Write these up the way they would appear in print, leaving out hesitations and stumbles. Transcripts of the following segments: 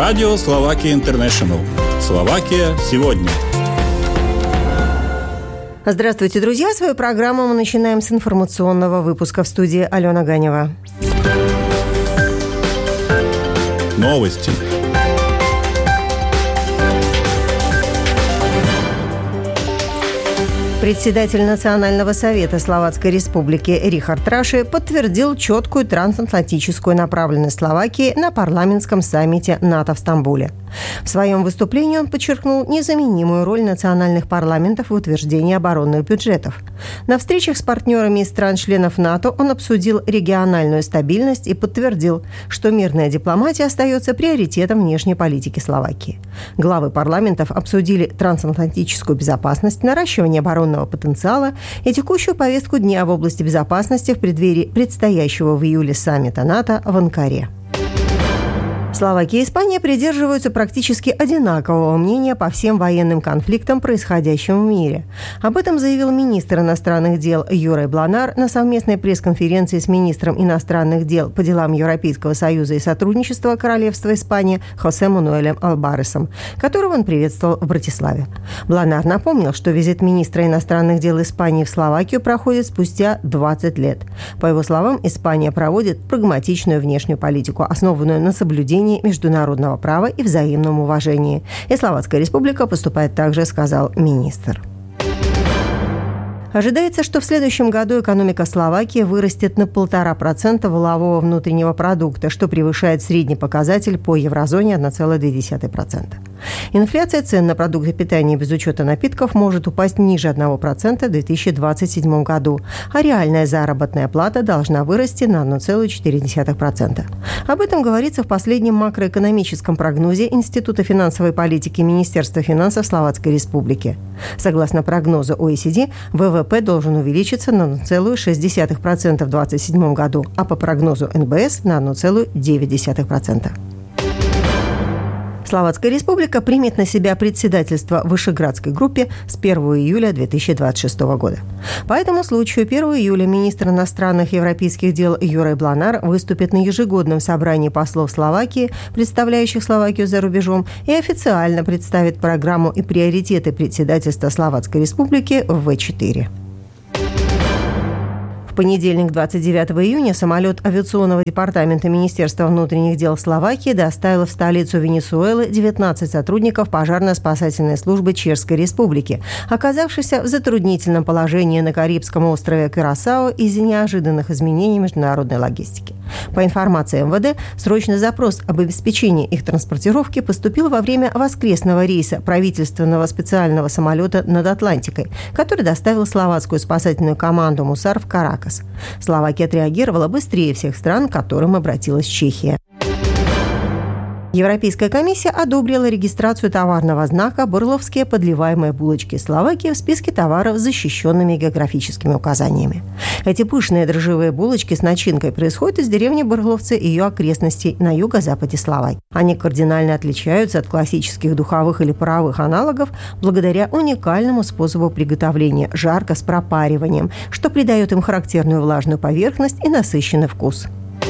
Радио Словакия Интернешнл. Словакия сегодня. Здравствуйте, друзья! Свою программу мы начинаем с информационного выпуска. В студии Алена Ганева. Новости. Председатель Национального совета Словацкой Республики Рихард Раши подтвердил четкую трансатлантическую направленность Словакии на парламентском саммите НАТО в Стамбуле. В своем выступлении он подчеркнул незаменимую роль национальных парламентов в утверждении оборонных бюджетов. На встречах с партнерами из стран-членов НАТО он обсудил региональную стабильность и подтвердил, что мирная дипломатия остается приоритетом внешней политики Словакии. Главы парламентов обсудили трансатлантическую безопасность, наращивание оборонного потенциала и текущую повестку дня в области безопасности в преддверии предстоящего в июле саммита НАТО в Анкаре. Словакия и Испания придерживаются практически одинакового мнения по всем военным конфликтам, происходящим в мире. Об этом заявил министр иностранных дел Юрий Бланар на совместной пресс-конференции с министром иностранных дел по делам Европейского союза и сотрудничества Королевства Испания Хосе Мануэлем Альбаресом, которого он приветствовал в Братиславе. Бланар напомнил, что визит министра иностранных дел Испании в Словакию проходит спустя 20 лет. По его словам, Испания проводит прагматичную внешнюю политику, основанную на соблюдении международного права и взаимном уважении. И Словацкая Республика поступает так же, сказал министр. Ожидается, что в следующем году экономика Словакии вырастет на 1,5% валового внутреннего продукта, что превышает средний показатель по еврозоне 1,2%. Инфляция цен на продукты питания без учета напитков может упасть ниже 1% в 2027 году, а реальная заработная плата должна вырасти на 1,4%. Об этом говорится в последнем макроэкономическом прогнозе Института финансовой политики Министерства финансов Словацкой Республики. Согласно прогнозу OECD, ВВП должен увеличиться на 0,6% в 2027 году, а по прогнозу НБС на 1,9%. Словацкая Республика примет на себя председательство в Вышеградской группе с 1 июля 2026 года. По этому случаю 1 июля министр иностранных европейских дел Юрий Бланар выступит на ежегодном собрании послов Словакии, представляющих Словакию за рубежом, и официально представит программу и приоритеты председательства Словацкой Республики в В4. В понедельник, 29 июня, самолет авиационного департамента Министерства внутренних дел Словакии доставил в столицу Венесуэлы 19 сотрудников пожарно-спасательной службы Чешской Республики, оказавшихся в затруднительном положении на Карибском острове Кюрасао из-за неожиданных изменений международной логистики. По информации МВД, срочный запрос об обеспечении их транспортировки поступил во время воскресного рейса правительственного специального самолета над Атлантикой, который доставил словацкую спасательную команду «Мусар» в Каракас. Словакия отреагировала быстрее всех стран, к которым обратилась Чехия. Европейская комиссия одобрила регистрацию товарного знака «Борловские подливаемые булочки Словакии» в списке товаров с защищенными географическими указаниями. Эти пышные дрожжевые булочки с начинкой происходят из деревни Борловцы и ее окрестностей на юго-западе Словакии. Они кардинально отличаются от классических духовых или паровых аналогов благодаря уникальному способу приготовления – жарко с пропариванием, что придает им характерную влажную поверхность и насыщенный вкус.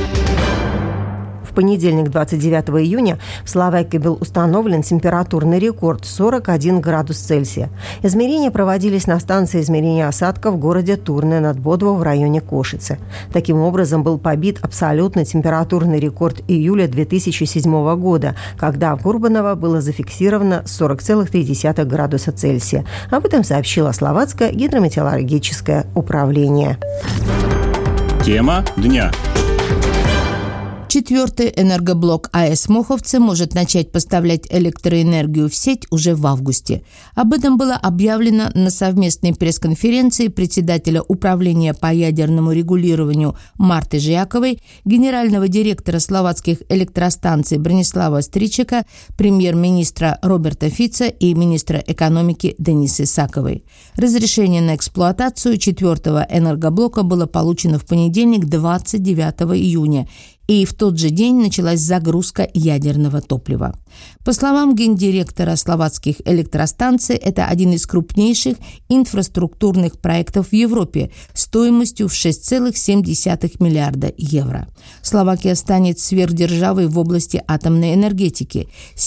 В понедельник, 29 июня, в Словакии был установлен температурный рекорд – 41 градус Цельсия. Измерения проводились на станции измерения осадков в городе Турне над Бодвой в районе Кошицы. Таким образом, был побит абсолютный температурный рекорд июля 2007 года, когда в Гурбаново было зафиксировано 40,3 градуса Цельсия. Об этом сообщило Словацкое гидрометеорологическое управление. Тема дня. Четвертый энергоблок АЭС Моховцы может начать поставлять электроэнергию в сеть уже в августе. Об этом было объявлено на совместной пресс-конференции председателя управления по ядерному регулированию Марты Жяковой, генерального директора словацких электростанций Бронислава Стричека, премьер-министра Роберта Фица и министра экономики Денисы Саковой. Разрешение на эксплуатацию четвертого энергоблока было получено в понедельник, 29 июня, и в тот же день началась загрузка ядерного топлива. По словам гендиректора словацких электростанций, это один из крупнейших инфраструктурных проектов в Европе стоимостью в 6,7 миллиарда евро. Словакия станет сверхдержавой в области атомной энергетики.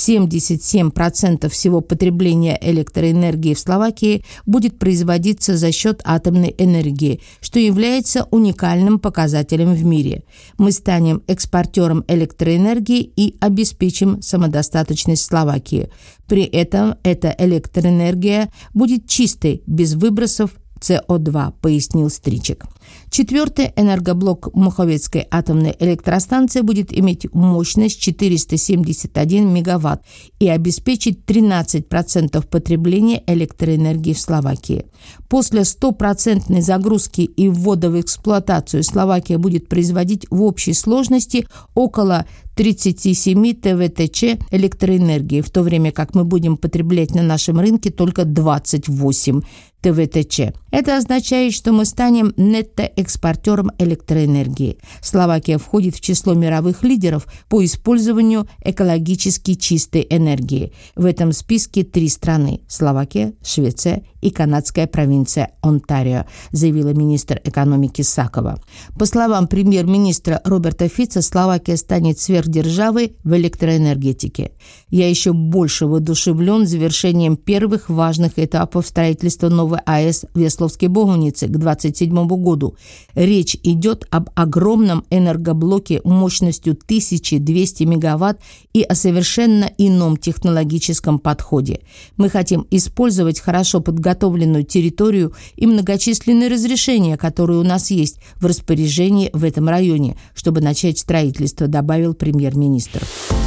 77% всего потребления электроэнергии в Словакии будет производиться за счет атомной энергии, что является уникальным показателем в мире. Мы станем экспортером электроэнергии и обеспечим самодостаточность Словакии. При этом эта электроэнергия будет чистой, без выбросов СО2, пояснил Стричек. Четвертый энергоблок Муховецкой атомной электростанции будет иметь мощность 471 мегаватт и обеспечить 13% потребления электроэнергии в Словакии. После 100% загрузки и ввода в эксплуатацию Словакия будет производить в общей сложности около 37 ТВТЧ электроэнергии, в то время как мы будем потреблять на нашем рынке только 28 ТВТЧ. Это означает, что мы станем нетто-экспортером электроэнергии. Словакия входит в число мировых лидеров по использованию экологически чистой энергии. В этом списке 3 страны – Словакия, Швеция и канадская провинция Онтарио, заявила министр экономики Сакова. По словам премьер-министра Роберта Фица, Словакия станет сверхдержавой в электроэнергетике. Я еще больше воодушевлен завершением первых важных этапов строительства новой АЭС в Весловской Богунице к 2027 году. Речь идет об огромном энергоблоке мощностью 1200 мегаватт и о совершенно ином технологическом подходе. Мы хотим использовать хорошо подготовленную территорию и многочисленные разрешения, которые у нас есть в распоряжении в этом районе, чтобы начать строительство, добавил премьер-министр.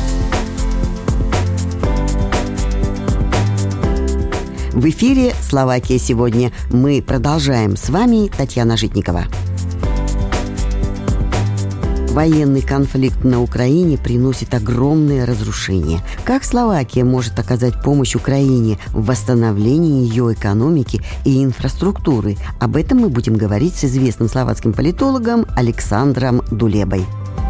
В эфире «Словакия сегодня». Мы продолжаем. С вами Татьяна Житникова. Военный конфликт на Украине приносит огромные разрушения. Как Словакия может оказать помощь Украине в восстановлении ее экономики и инфраструктуры? Об этом мы будем говорить с известным словацким политологом Александром Дулебой.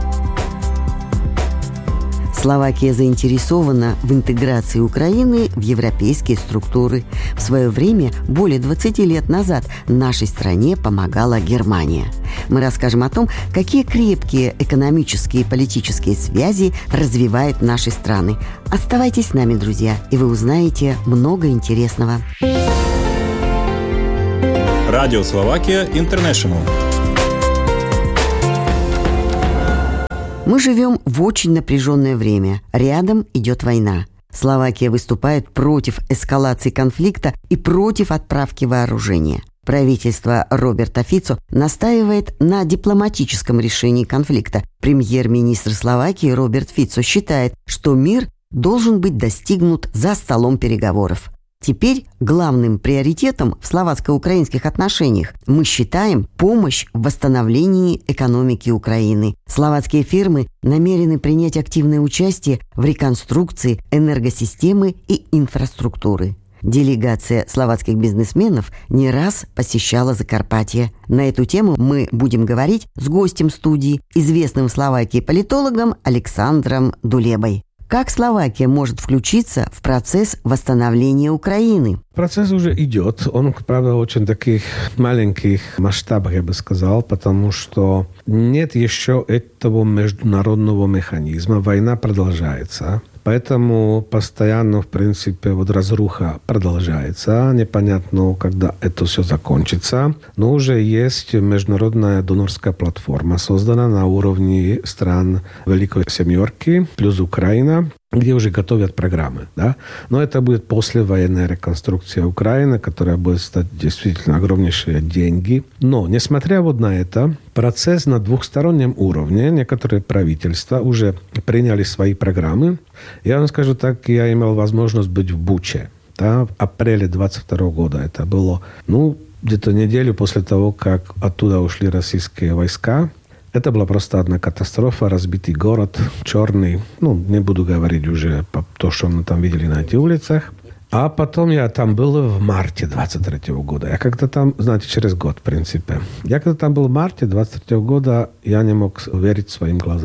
Словакия заинтересована в интеграции Украины в европейские структуры. В свое время, более 20 лет назад, нашей стране помогала Германия. Мы расскажем о том, какие крепкие экономические и политические связи развивают наши страны. Оставайтесь с нами, друзья, и вы узнаете много интересного. Радио Словакия Интернешнл. Мы живем в очень напряженное время. Рядом идет война. Словакия выступает против эскалации конфликта и против отправки вооружения. Правительство Роберта Фицо настаивает на дипломатическом решении конфликта. Премьер-министр Словакии Роберт Фицо считает, что мир должен быть достигнут за столом переговоров. Теперь главным приоритетом в словацко-украинских отношениях мы считаем помощь в восстановлении экономики Украины. Словацкие фирмы намерены принять активное участие в реконструкции энергосистемы и инфраструктуры. Делегация словацких бизнесменов не раз посещала Закарпатье. На эту тему мы будем говорить с гостем студии, известным в Словакии политологом Александром Дулебой. Как Словакия может включиться в процесс восстановления Украины? Процесс уже идет. Он, правда, очень таких маленьких масштабах, я бы сказал, потому что нет еще этого международного механизма. Война продолжается. Поэтому постоянно, в принципе, разруха продолжается. Непонятно, когда это все закончится. Но уже есть международная донорская платформа, создана на уровне стран Великой Семерки, плюс Украина, где уже готовят программы. Да? Но это будет послевоенная реконструкция Украины, которая будет стоить действительно огромнейшие деньги. Но, несмотря вот на это, процесс на двухстороннем уровне, некоторые правительства уже приняли свои программы. Я вам скажу так, я имел возможность быть в Буче. Да, в апреле 22 года. Это было, где-то неделю после того, как оттуда ушли российские войска. Это была просто одна катастрофа, разбитый город, черный. Не буду говорить уже то, что мы там видели на этих улицах. А потом я там был в марте 23 года. Я когда там, знаете, через год, в принципе. Я когда там был в марте 23 года, я не мог верить своим глазам.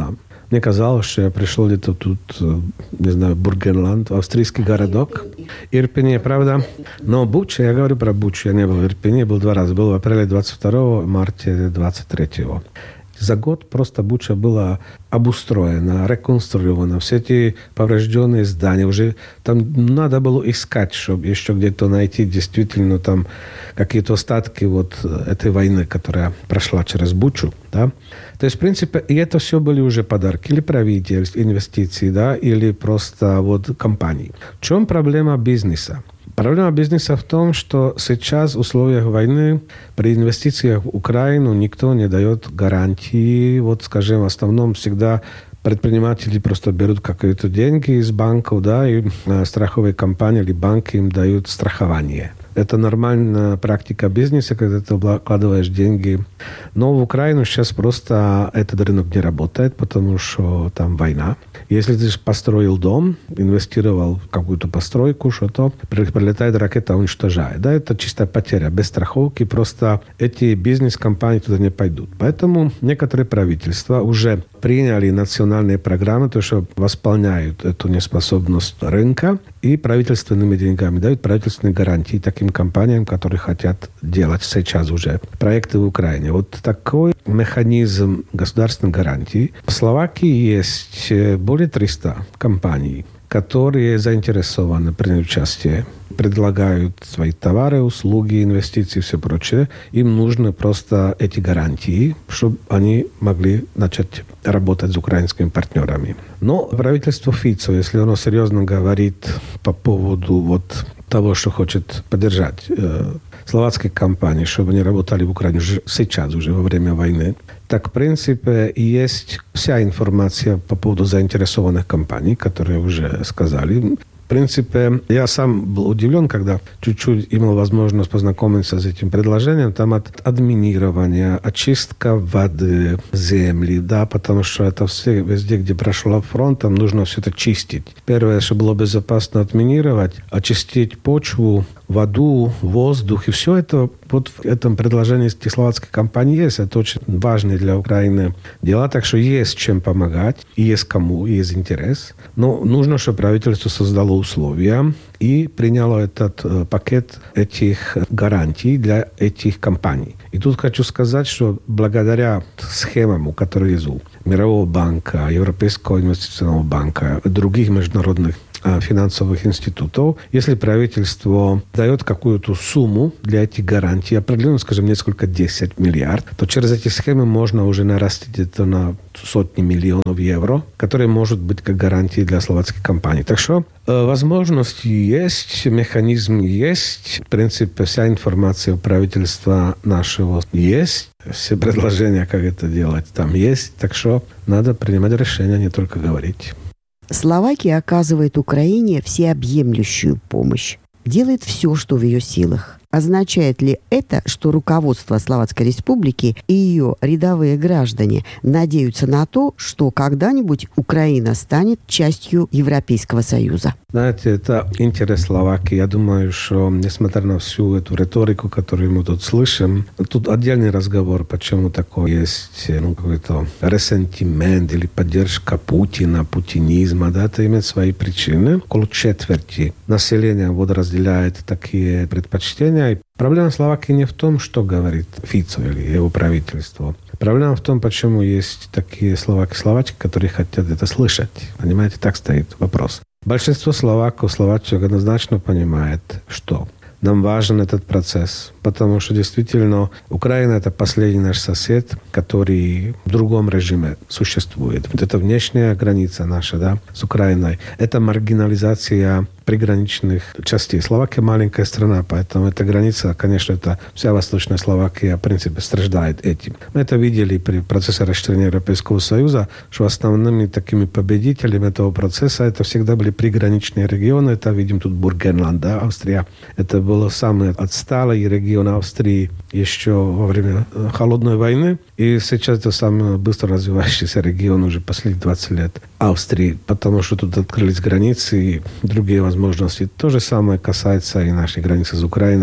Мне казалось, что я пришел где-то тут, не знаю, Бургенланд, австрийский городок. Ирпени, правда. Но Буча, я говорю про Бучу, я не был в Ирпени, был 2 раза. Был в апреле 22-го, в марте 23-го. За год просто Буча была обустроена, реконструирована. Все эти поврежденные здания. Уже там надо было искать, чтобы еще где-то найти действительно там какие-то остатки вот этой войны, которая прошла через Бучу. Да? То есть, в принципе, и это все были уже подарки. Или правительств, инвестиций, да, или просто вот компаний. В чем проблема бизнеса? Проблема бизнеса в том, что сейчас в условиях войны при инвестициях в Украину никто не дает гарантии. Вот, скажем, в основном всегда предприниматели просто берут какие-то деньги из банков, да, и страховые компании или банки им дают страхование. Это нормальная практика бизнеса, когда ты вкладываешь деньги. Но в Украину сейчас просто этот рынок не работает, потому что там война. Если ты построил дом, инвестировал в какую-то постройку, что-то, прилетает ракета, уничтожает. Да, это чистая потеря. Без страховки просто эти бизнес-компании туда не пойдут. Поэтому некоторые правительства уже приняли национальные программы, то, что восполняют эту неспособность рынка, и правительственными деньгами дают правительственные гарантии таким компаниям, которые хотят делать сейчас уже проекты в Украине. Вот такой механизм государственной гарантии. В Словакии есть более 300 компаний, которые заинтересованы принять участие, предлагают свои товары, услуги, инвестиции и все прочее. Им нужны просто эти гарантии, чтобы они могли начать работать с украинскими партнерами. Но правительство Фицо, если оно серьезно говорит по поводу вот того, что хочет поддержать словацкие компании, чтобы они работали в Украине сейчас, уже во время войны, так, в принципе, есть вся информация по поводу заинтересованных компаний, которые уже сказали. В принципе, я сам был удивлен, когда чуть-чуть имел возможность познакомиться с этим предложением. Там от админирования, очистка воды, земли, да, потому что это все везде, где прошел фронт, там нужно все это чистить. Первое, что было безопасно отминировать, очистить почву, воду, воздух. И все это вот в этом предложении этих словацких компаний есть. Это очень важные для Украины дела. Так что есть чем помогать. И есть кому, и есть интерес. Но нужно, чтобы правительство создало условия и приняло этот пакет этих гарантий для этих компаний. И тут хочу сказать, что благодаря схемам, которые есть у Мирового банка, Европейского инвестиционного банка, других международных финансовых институтов, если правительство дает какую-то сумму для этих гарантий, определенно, скажем, несколько 10 миллиардов, то через эти схемы можно уже нарастить это на сотни миллионов евро, которые могут быть как гарантии для словацких компаний. Так что возможности есть, механизм есть, в принципе, вся информация у правительства нашего есть, все предложения, как это делать, там есть. Так что надо принимать решения, не только говорить. Словакия оказывает Украине всеобъемлющую помощь, делает все, что в ее силах. Означает ли это, что руководство Словацкой Республики и ее рядовые граждане надеются на то, что когда-нибудь Украина станет частью Европейского Союза? Знаете, это интерес Словакии. Я думаю, что, несмотря на всю эту риторику, которую мы тут слышим, тут отдельный разговор, почему такое есть какой-то ресентимент или поддержка Путина, путинизма. Да, это имеет свои причины. Около четверти населения вот разделяет такие предпочтения. И проблема Словакии не в том, что говорит Фицо или его правительство. Проблема в том, почему есть такие словаки, которые хотят это слышать. Понимаете, так стоит вопрос. Большинство словаков однозначно понимает, что нам важен этот процесс, потому что действительно Украина – это последний наш сосед, который в другом режиме существует. Вот это внешняя граница наша, да, с Украиной. Это маргинализация приграничных частей. Словакия маленькая страна, поэтому эта граница, конечно, это вся Восточная Словакия, в принципе, страждает этим. Мы это видели при процессе расширения Европейского Союза, что основными такими победителями этого процесса это всегда были приграничные регионы. Это видим тут Бургенланд, да, Австрия. Это был самый отсталый регион Австрии еще во время Холодной войны. И сейчас это самый быстро развивающийся регион уже последние 20 лет Австрии, потому что тут открылись границы и другие возможности. То же самое касается и нашей границы с Украиной.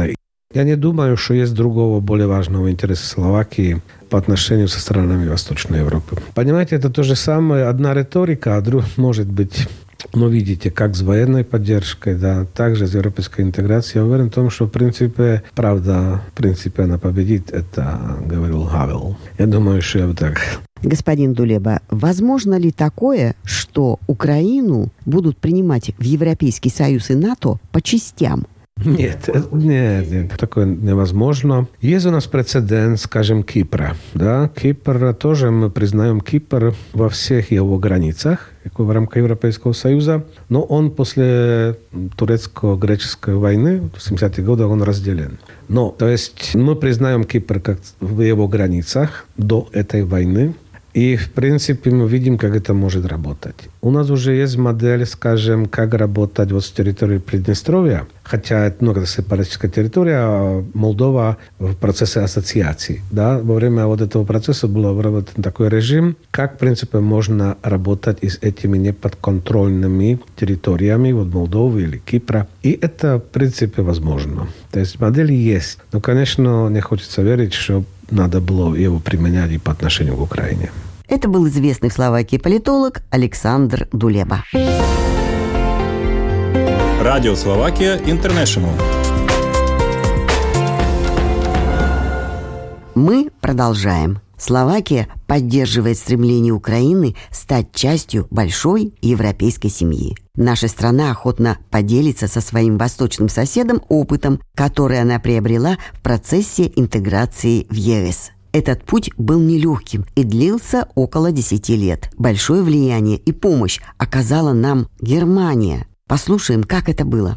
Я не думаю, что есть другого более важного интереса Словакии по отношению со странами Восточной Европы. Понимаете, это то же самое, одна риторика, а другая может быть... Но видите, как с военной поддержкой, да, также с европейской интеграцией. Я уверен в том, что в принципе, правда, в принципе она победит. Это говорил Хавел. Я думаю, что я бы так... Господин Дулеба, возможно ли такое, что Украину будут принимать в Европейский Союз и НАТО по частям? Нет, такое невозможно. Есть у нас прецедент, скажем, Кипра. Да? Кипр тоже, мы признаем Кипр во всех его границах, в рамках Европейского Союза, но он после турецко-греческой войны в 70-х годах он разделен. Но, то есть, мы признаем Кипр как в его границах до этой войны. И, в принципе, мы видим, как это может работать. У нас уже есть модель, скажем, как работать вот с территорией Приднестровья, хотя это сепаратистская территория, а Молдова в процессе ассоциации. Да? Во время вот этого процесса был выработан такой режим, как, в принципе, можно работать и с этими неподконтрольными территориями, вот Молдовы или Кипра. И это, в принципе, возможно. То есть модель есть. Но, конечно, не хочется верить, что надо было его применять и по отношению к Украине. Это был известный в Словакии политолог Александр Дулеба. Радио Словакия Интернешнл. Мы продолжаем. Словакия поддерживает стремление Украины стать частью большой европейской семьи. Наша страна охотно поделится со своим восточным соседом опытом, который она приобрела в процессе интеграции в ЕС. Этот путь был нелегким и длился около 10 лет. Большое влияние и помощь оказала нам Германия. Послушаем, как это было.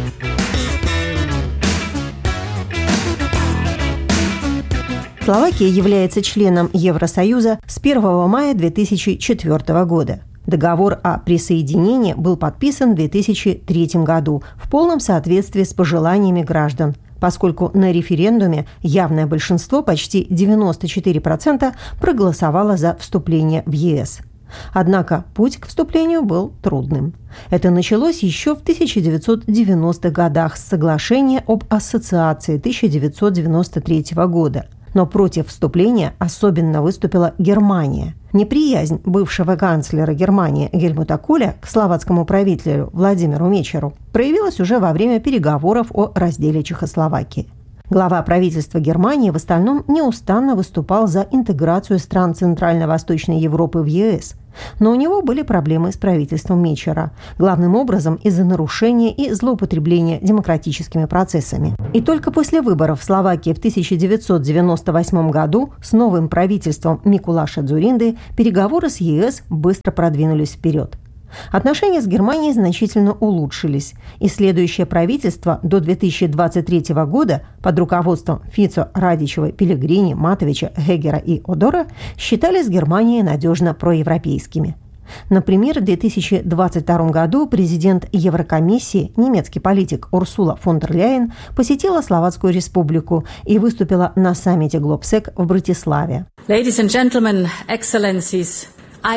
Словакия является членом Евросоюза с 1 мая 2004 года. Договор о присоединении был подписан в 2003 году в полном соответствии с пожеланиями граждан, поскольку на референдуме явное большинство, почти 94%, проголосовало за вступление в ЕС. Однако путь к вступлению был трудным. Это началось еще в 1990-х годах с соглашения об ассоциации 1993 года. Но против вступления особенно выступила Германия. Неприязнь бывшего канцлера Германии Гельмута Коля к словацкому правителю Владимиру Мечеру проявилась уже во время переговоров о разделе Чехословакии. Глава правительства Германии в остальном неустанно выступал за интеграцию стран Центрально-Восточной Европы в ЕС. Но у него были проблемы с правительством Мечера, главным образом из-за нарушения и злоупотребления демократическими процессами. И только после выборов в Словакии в 1998 году с новым правительством Микулаша Дзуринды переговоры с ЕС быстро продвинулись вперед. Отношения с Германией значительно улучшились, и следующее правительство до 2023 года под руководством Фицо, Радичева, Пеллегрини, Матовича, Гегера и Одора считали с Германией надежно проевропейскими. Например, в 2022 году президент Еврокомиссии, немецкий политик Урсула фон дер Ляйен, посетила Словацкую республику и выступила на саммите Глобсек в Братиславе. Ladies and gentlemen, excellencies,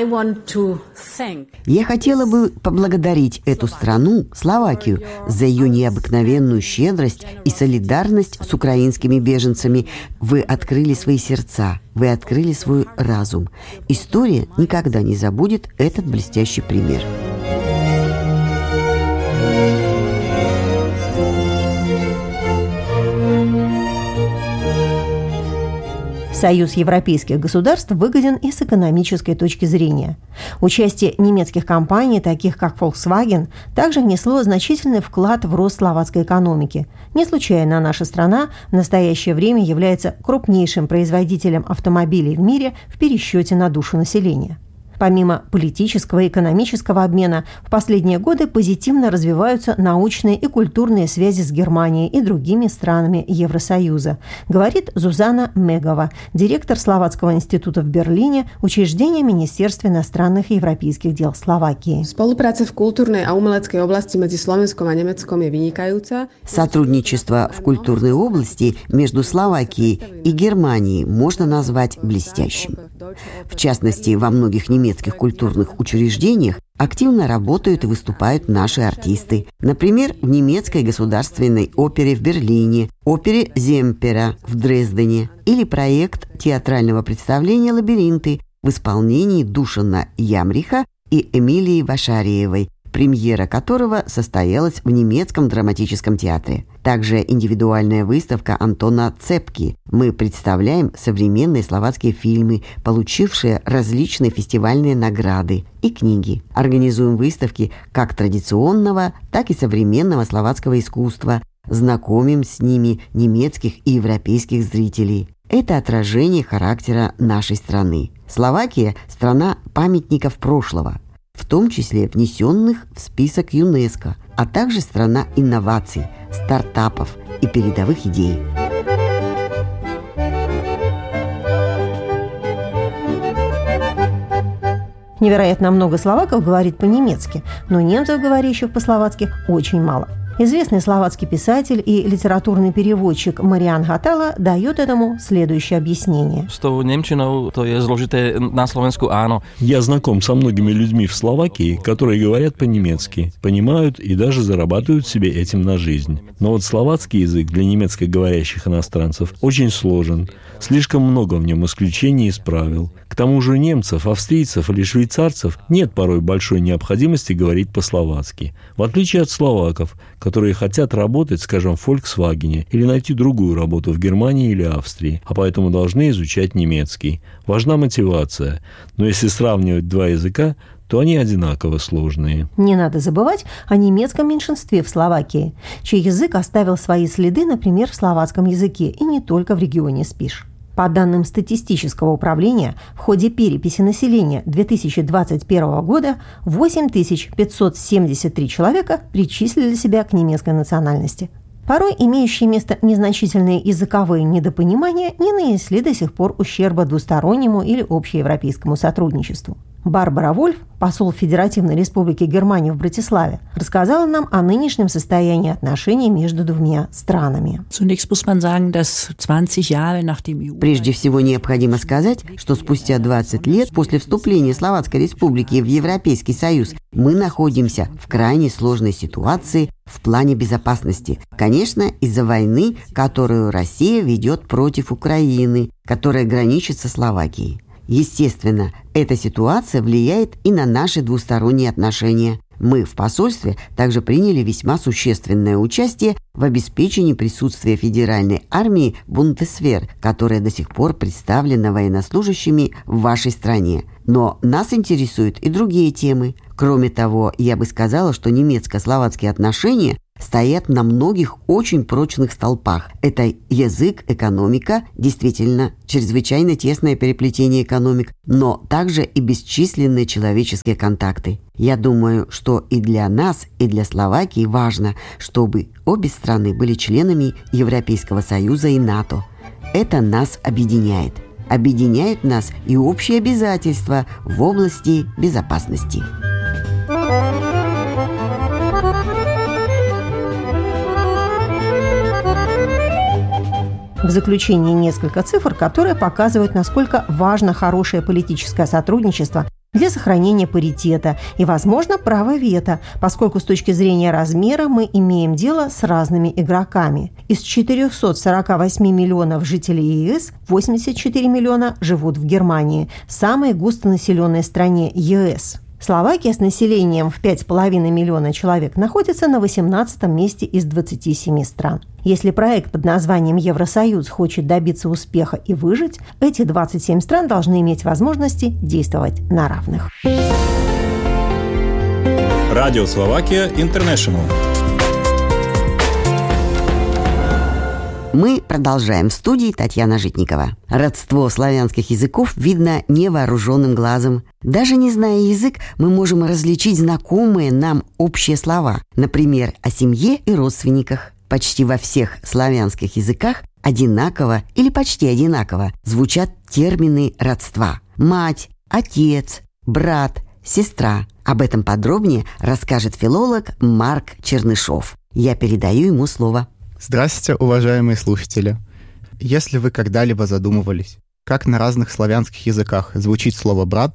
Я хотела бы поблагодарить эту страну, Словакию, за ее необыкновенную щедрость и солидарность с украинскими беженцами. Вы открыли свои сердца, вы открыли свой разум. История никогда не забудет этот блестящий пример. Союз европейских государств выгоден и с экономической точки зрения. Участие немецких компаний, таких как Volkswagen, также внесло значительный вклад в рост словацкой экономики. Не случайно наша страна в настоящее время является крупнейшим производителем автомобилей в мире в пересчете на душу населения. Помимо политического и экономического обмена, в последние годы позитивно развиваются научные и культурные связи с Германией и другими странами Евросоюза, говорит Зузана Мегова, директор Словацкого института в Берлине, учреждения Министерства иностранных и европейских дел Словакии. Spolupráca v kultúrnej a umeleckej oblasti medzi Slovenskom a Nemeckom je vynikajúca. Сотрудничество в культурной области между Словакией и Германией можно назвать блестящим. В частности, во многих немецких немецких культурных учреждениях активно работают и выступают наши артисты. Например, в немецкой государственной опере в Берлине, опере Земпера в Дрездене или проект театрального представления «Лабиринты» в исполнении Душана Ямриха и Эмилии Вашариевой, премьера которого состоялась в немецком драматическом театре. Также индивидуальная выставка Антона Цепки. Мы представляем современные словацкие фильмы, получившие различные фестивальные награды, и книги. Организуем выставки как традиционного, так и современного словацкого искусства. Знакомим с ними немецких и европейских зрителей. Это отражение характера нашей страны. Словакия – страна памятников прошлого, в том числе внесенных в список ЮНЕСКО, а также страна инноваций, стартапов и передовых идей. Невероятно много словаков говорит по-немецки, но немцев, говорящих по-словацки, очень мало. Известный словацкий писатель и литературный переводчик Мариан Гатала дает этому следующее объяснение. С tou немчиnou to je zložité na Slovensku, áno. Я знаком со многими людьми в Словакии, которые говорят по-немецки, понимают и даже зарабатывают себе этим на жизнь. Но вот словацкий язык для немецкоговорящих иностранцев очень сложен. Слишком много в нем исключений из правил. К тому же у немцев, австрийцев или швейцарцев нет порой большой необходимости говорить по-словацки. В отличие от словаков, которые хотят работать, скажем, в Volkswagen или найти другую работу в Германии или Австрии, а поэтому должны изучать немецкий. Важна мотивация. Но если сравнивать два языка, то они одинаково сложные. Не надо забывать о немецком меньшинстве в Словакии, чей язык оставил свои следы, например, в словацком языке, и не только в регионе Спиш. По данным статистического управления, в ходе переписи населения 2021 года 8573 человека причислили себя к немецкой национальности. Порой имеющие место незначительные языковые недопонимания не нанесли до сих пор ущерба двустороннему или общеевропейскому сотрудничеству. Барбара Вольф, посол Федеративной Республики Германии в Братиславе, рассказала нам о нынешнем состоянии отношений между двумя странами. Прежде всего необходимо сказать, что спустя 20 лет после вступления Словацкой Республики в Европейский Союз мы находимся в крайне сложной ситуации в плане безопасности. Конечно, из-за войны, которую Россия ведет против Украины, которая граничит со Словакией. Естественно, эта ситуация влияет и на наши двусторонние отношения. Мы в посольстве также приняли весьма существенное участие в обеспечении присутствия федеральной армии Бундесвер, которая до сих пор представлена военнослужащими в вашей стране. Но нас интересуют и другие темы. Кроме того, я бы сказала, что немецко-словацкие отношения стоят на многих очень прочных столпах. Это язык, экономика, действительно, чрезвычайно тесное переплетение экономик, но также и бесчисленные человеческие контакты. Я думаю, что и для нас, и для Словакии важно, чтобы обе страны были членами Европейского Союза и НАТО. Это нас объединяет. Объединяют нас и общие обязательства в области безопасности. В заключение несколько цифр, которые показывают, насколько важно хорошее политическое сотрудничество для сохранения паритета и, возможно, права вето, поскольку с точки зрения размера мы имеем дело с разными игроками. Из 448 миллионов жителей ЕС 84 миллиона живут в Германии, самой густонаселенной стране ЕС. Словакия с населением в 5,5 миллиона человек находится на 18 месте из 27 стран. Если проект под названием Евросоюз хочет добиться успеха и выжить, эти 27 стран должны иметь возможности действовать на равных. Радио Словакия Интернешнл. Мы продолжаем. В студии Татьяна Житникова. Родство славянских языков видно невооруженным глазом. Даже не зная язык, мы можем различить знакомые нам общие слова. Например, о семье и родственниках. Почти во всех славянских языках одинаково или почти одинаково звучат термины родства. Мать, отец, брат, сестра. Об этом подробнее расскажет филолог Марк Чернышов. Я передаю ему слово. Здравствуйте, уважаемые слушатели! Если вы когда-либо задумывались, как на разных славянских языках звучит слово «брат»,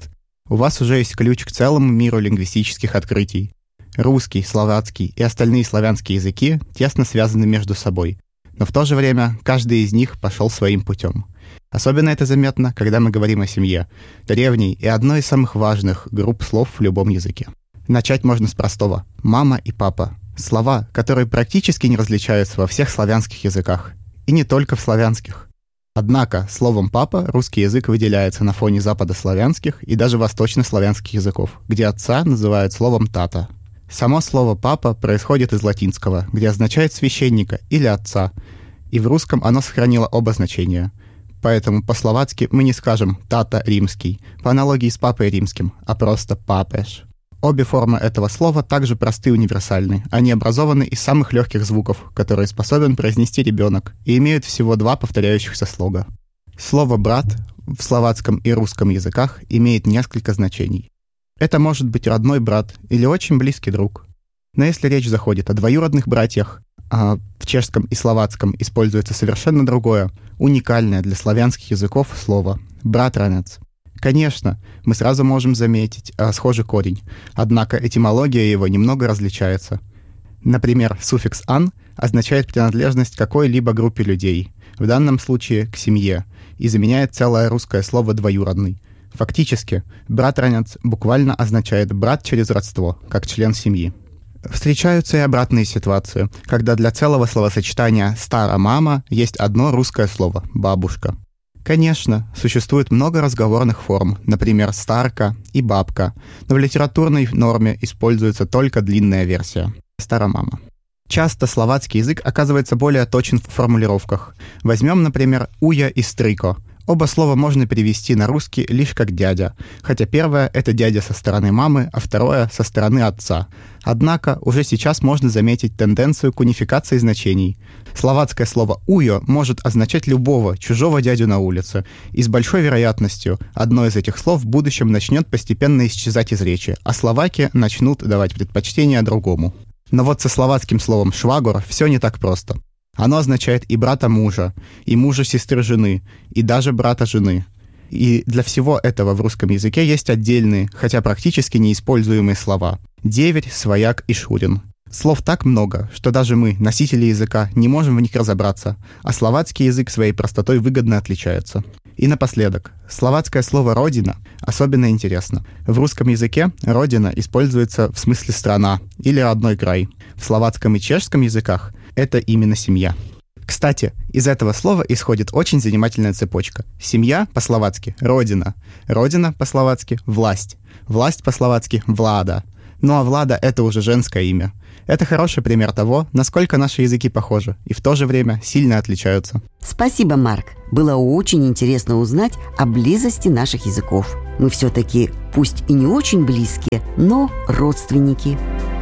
У вас уже есть ключ к целому миру лингвистических открытий. Русский, словацкий и остальные славянские языки тесно связаны между собой, но в то же время каждый из них пошел своим путем. Особенно это заметно, когда мы говорим о семье, древней и одной из самых важных групп слов в любом языке. Начать можно с простого «мама» и «папа». Слова, которые практически не различаются во всех славянских языках. И не только в славянских. Однако словом «папа» русский язык выделяется на фоне западославянских и даже восточнославянских языков, где отца называют словом «тата». Само слово «папа» происходит из латинского, где означает священника или отца, и в русском оно сохранило оба значения. Поэтому по-словацки мы не скажем «тата римский», по аналогии с папой римским, а просто «папеш». Обе формы этого слова также просты и универсальны. Они образованы из самых легких звуков, которые способен произнести ребенок, и имеют всего 2 повторяющихся слога. Слово «брат» в словацком и русском языках имеет несколько значений. Это может быть родной брат или очень близкий друг. Но если речь заходит о двоюродных братьях, а в чешском и словацком используется совершенно другое, уникальное для славянских языков слово «братранец». Конечно, мы сразу можем заметить схожий корень, однако этимология его немного различается. Например, суффикс «ан» означает принадлежность к какой-либо группе людей, в данном случае к семье, и заменяет целое русское слово «двоюродный». Фактически, братранец буквально означает «брат через родство», как член семьи. Встречаются и обратные ситуации, когда для целого словосочетания «стара-мама» есть одно русское слово «бабушка». Конечно, существует много разговорных форм, например, «старка» и «бабка», но в литературной норме используется только длинная версия «старомама». Часто словацкий язык оказывается более точен в формулировках. Возьмем, например, «уя» и «стрыко». Оба слова можно перевести на русский лишь как «дядя», хотя первое — это дядя со стороны мамы, а второе — со стороны отца. Однако уже сейчас можно заметить тенденцию к унификации значений. Словацкое слово «уйо» может означать любого чужого дядю на улице, и с большой вероятностью одно из этих слов в будущем начнет постепенно исчезать из речи, а словаки начнут давать предпочтение другому. Но вот со словацким словом «швагор» все не так просто. Оно означает и брата мужа, и мужа сестры жены, и даже брата жены. И для всего этого в русском языке есть отдельные, хотя практически неиспользуемые слова – деверь, свояк и шурин. Слов так много, что даже мы, носители языка, не можем в них разобраться, а словацкий язык своей простотой выгодно отличается. И напоследок, словацкое слово «родина» особенно интересно. В русском языке «родина» используется в смысле «страна» или «родной край». В словацком и чешском языках это именно семья. Кстати, из этого слова исходит очень занимательная цепочка. Семья по-словацки – родина. Родина по-словацки – власть. Власть по-словацки – влада. Ну а влада – это уже женское имя. Это хороший пример того, насколько наши языки похожи и в то же время сильно отличаются. Спасибо, Марк. Было очень интересно узнать о близости наших языков. Мы все-таки, пусть и не очень близкие, но родственники.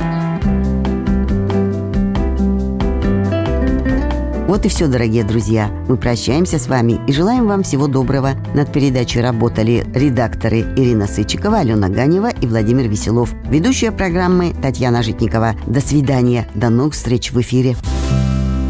Вот и все, дорогие друзья. Мы прощаемся с вами и желаем вам всего доброго. Над передачей работали редакторы Ирина Сычикова, Алена Ганева и Владимир Веселов. Ведущая программы Татьяна Житникова. До свидания. До новых встреч в эфире.